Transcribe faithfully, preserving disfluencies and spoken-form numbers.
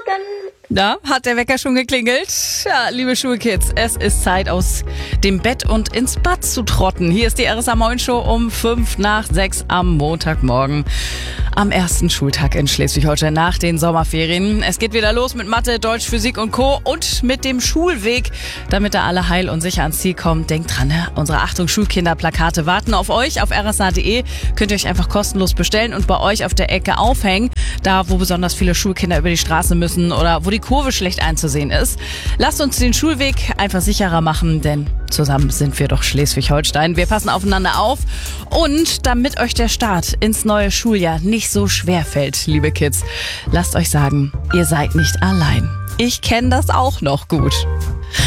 dann... Da hat der Wecker schon geklingelt. Ja, liebe Schulkids, es ist Zeit, aus dem Bett und ins Bad zu trotten. Hier ist die R S A Moin Show um fünf nach sechs am Montagmorgen. Am ersten Schultag in Schleswig-Holstein nach den Sommerferien. Es geht wieder los mit Mathe, Deutsch, Physik und Co. und mit dem Schulweg. Damit da alle heil und sicher ans Ziel kommen, denkt dran, ne? Unsere Achtung Schulkinder-Plakate warten auf euch. Auf r s a punkt d e könnt ihr euch einfach kostenlos bestellen und bei euch auf der Ecke aufhängen. Da, wo besonders viele Schulkinder über die Straße müssen oder wo die Kurve schlecht einzusehen ist. Lasst uns den Schulweg einfach sicherer machen, denn zusammen sind wir doch Schleswig-Holstein. Wir passen aufeinander auf und damit euch der Start ins neue Schuljahr nicht so schwer fällt, liebe Kids, lasst euch sagen, ihr seid nicht allein. Ich kenne das auch noch gut.